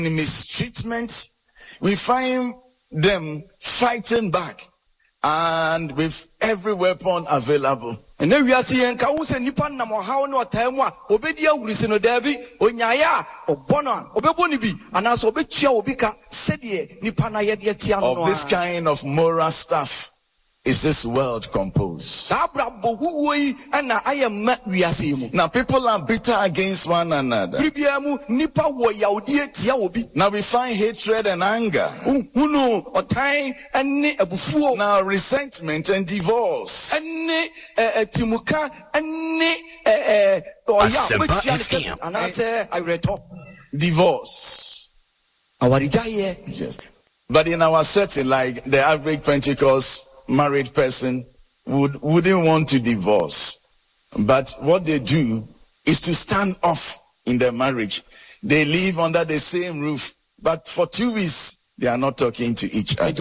mistreatment, we find them fighting back and with every weapon available. And then we are seeing Kawus and Nipan Namohao no time Obedia Urisino Devi, Onyaya, Obona, Obebonibi, and as Obechia Obika, Sedie, Nipana Yetiano. Of this kind of moral stuff is this world composed. Now people are bitter against one another. Now we find hatred and anger. Now resentment and divorce. Divorce. Yes. But in our setting, like the average Pentecost married person wouldn't want to divorce, but what they do is to stand off in their marriage. They live under the same roof, but for 2 weeks they are not talking to each other.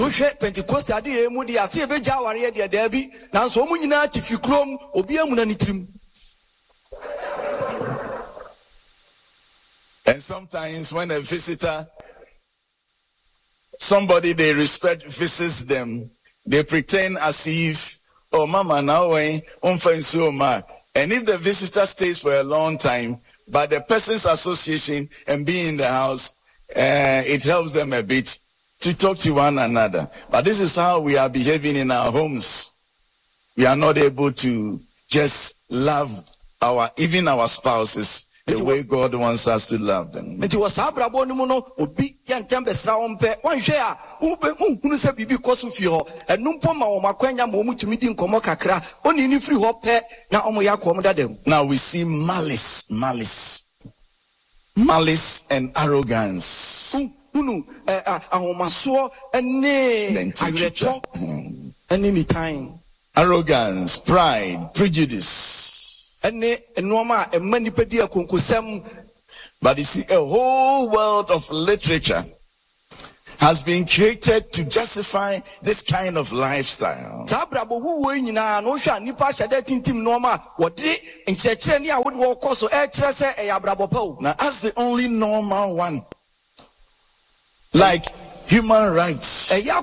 And sometimes when a visitor, somebody they respect, visits them, they pretend as if, oh, mama, now and if the visitor stays for a long time, but the person's association and being in the house, it helps them a bit to talk to one another. But this is how we are behaving in our homes. We are not able to just love even our spouses the way God wants us to love them. Now we see malice and arrogance. Arrogance, pride, prejudice. But you see, a whole world of literature has been created to justify this kind of lifestyle. Now, as the only normal one, like human rights. Now,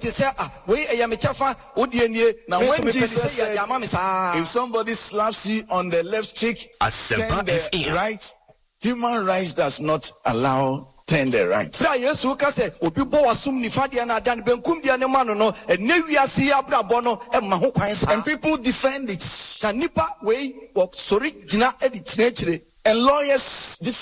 when Jesus said, if somebody slaps you on the left cheek, turn the right, human rights does not allow turn the right. And people defend it. And lawyers defend